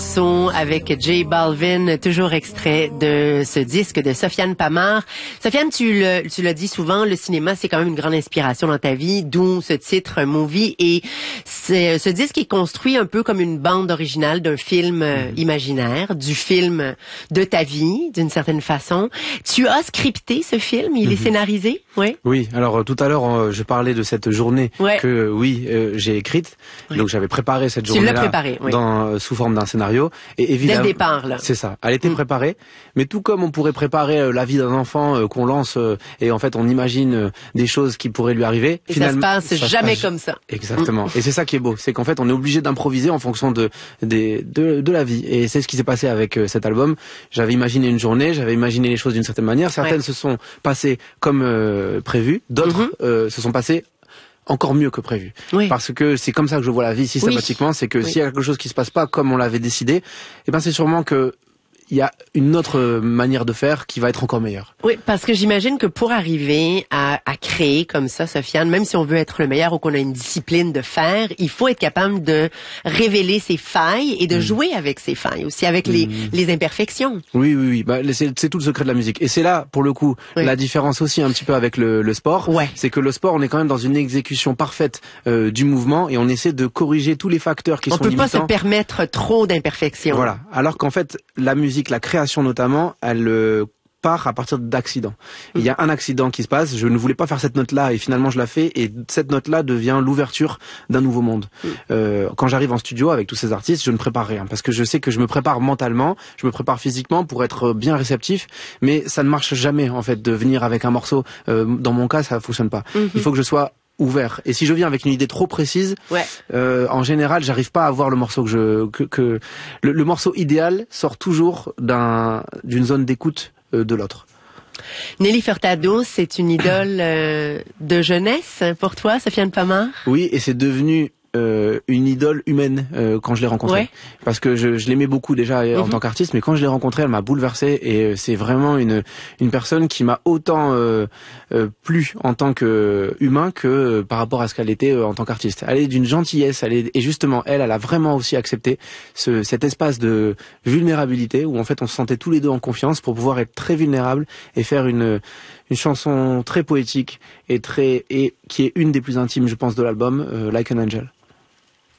morceau avec J Balvin, toujours extrait de ce disque de Sofiane Pamart. Sofiane, tu l'as dit souvent, le cinéma, c'est quand même une grande inspiration dans ta vie, d'où ce titre, Movie. Et ce disque est construit un peu comme une bande originale d'un film imaginaire, du film de ta vie, d'une certaine façon. Tu as scripté ce film, il est scénarisé, oui? Oui, alors tout à l'heure, je parlais de cette journée que, j'ai écrite. Oui. Donc j'avais préparé cette journée-là sous forme d'un scénario. Et évidemment, dès le départ, là. C'est ça. Elle était préparée. Mais tout comme on pourrait préparer la vie d'un enfant qu'on lance et en fait on imagine des choses qui pourraient lui arriver. Et finalement, ça se passe jamais comme ça. Exactement. Et c'est ça qui est beau. C'est qu'en fait on est obligé d'improviser en fonction de la vie. Et c'est ce qui s'est passé avec cet album. J'avais imaginé une journée, j'avais imaginé les choses d'une certaine manière. Certaines se sont passées comme prévu. D'autres se sont passées encore mieux que prévu. Oui. Parce que c'est comme ça que je vois la vie systématiquement, c'est que s'il y a quelque chose qui se passe pas comme on l'avait décidé, eh ben c'est sûrement que il y a une autre manière de faire qui va être encore meilleure. Oui, parce que j'imagine que pour arriver à créer comme ça, Sofiane, même si on veut être le meilleur ou qu'on a une discipline de faire, il faut être capable de révéler ses failles et de jouer avec ses failles, aussi avec les imperfections. Oui. Bah, c'est tout le secret de la musique. Et c'est là, pour le coup, la différence aussi un petit peu avec le sport. Ouais. C'est que le sport, on est quand même dans une exécution parfaite du mouvement et on essaie de corriger tous les facteurs qui sont limitants. On peut pas se permettre trop d'imperfections. Voilà. Alors qu'en fait, la musique, la création notamment, elle part à partir d'accidents. Il y a un accident qui se passe, je ne voulais pas faire cette note-là et finalement je la fais et cette note-là devient l'ouverture d'un nouveau monde. Quand j'arrive en studio avec tous ces artistes, je ne prépare rien parce que je sais que je me prépare mentalement, je me prépare physiquement pour être bien réceptif, mais ça ne marche jamais en fait de venir avec un morceau. Dans mon cas, ça fonctionne pas. Il faut que je sois ouvert. Et si je viens avec une idée trop précise, en général, j'arrive pas à avoir le morceau le morceau idéal sort toujours d'une zone d'écoute de l'autre. Nelly Furtado, c'est une idole de jeunesse pour toi, Sofiane Pamart? Oui, et c'est devenu une idole humaine quand je l'ai rencontrée. Parce que je l'aimais beaucoup déjà en tant qu'artiste, mais quand je l'ai rencontrée, elle m'a bouleversé et c'est vraiment une personne qui m'a autant plu en tant que humain que par rapport à ce qu'elle était en tant qu'artiste. Elle est d'une gentillesse, et justement elle a vraiment aussi accepté cet espace de vulnérabilité où en fait on se sentait tous les deux en confiance pour pouvoir être très vulnérable et faire une chanson très poétique et qui est une des plus intimes, je pense, de l'album, Like an Angel.